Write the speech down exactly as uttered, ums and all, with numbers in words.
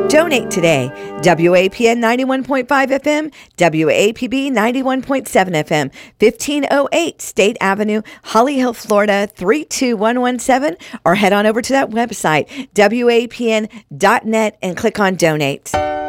Donate today. W A P N ninety-one point five F M, W A P B ninety-one point seven F M, fifteen oh eight State Avenue, Holly Hill, Florida, three two one one seven, or head on over to that website, W A P N dot net, and click on Donate.